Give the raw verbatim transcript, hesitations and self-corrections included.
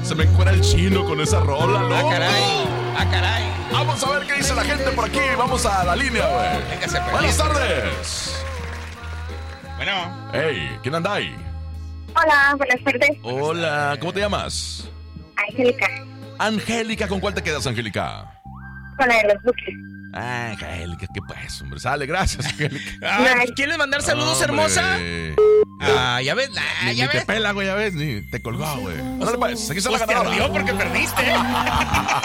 Se me encuera el chino con esa rola, ¿no? Ah, caray. Ah, caray. Vamos a ver qué dice la gente por aquí. Vamos a la línea, güey. Véngase, pues. Buenas tardes. Bueno. Hey, ¿quién anda ahí? Hola, buenas tardes. Hola, ¿cómo te llamas? Angélica. Angélica, ¿con cuál te quedas, Angélica? Con la de los buques. Ah, Angélica, ¿qué pues, hombre? Sale, gracias, Angélica. Ah, ¿quieres mandar saludos, Hombre. hermosa? Ah, ya ves, ah, Ni, ya ni te ves. pela, güey, ya ves, ni te colgó, güey. Ándale, pues, aquí está la Pues te ganadora. ardió porque perdiste.